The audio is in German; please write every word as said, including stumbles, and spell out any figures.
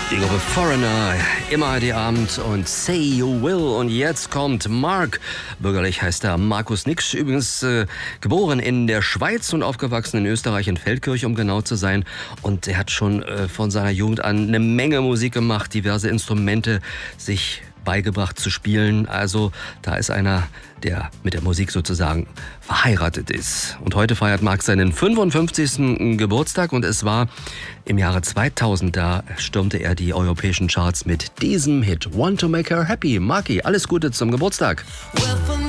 Die Gruppe Foreigner, immer heute Abend und Say You Will. Und jetzt kommt Mark, bürgerlich heißt er Markus Nix, übrigens äh, geboren in der Schweiz und aufgewachsen in Österreich, in Feldkirch, um genau zu sein. Und er hat schon äh, von seiner Jugend an eine Menge Musik gemacht, diverse Instrumente sich beigebracht zu spielen. Also da ist einer, der mit der Musik sozusagen verheiratet ist. Und heute feiert Mark seinen fünfundfünfzigsten Geburtstag und es war im Jahre zweitausend, da stürmte er die europäischen Charts mit diesem Hit. Want to make her happy. Marky, alles Gute zum Geburtstag.